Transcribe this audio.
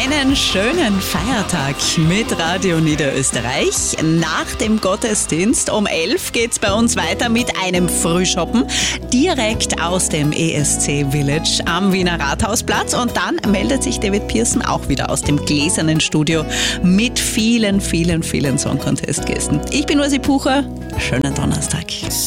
Einen schönen Feiertag mit Radio Niederösterreich. Nach dem Gottesdienst um 11 geht's bei uns weiter mit einem Frühschoppen direkt aus dem ESC Village am Wiener Rathausplatz. Und dann meldet sich David Pearson auch wieder aus dem gläsernen Studio mit vielen Song Contest Gästen. Ich bin Ursi Pucher. Schönen Donnerstag.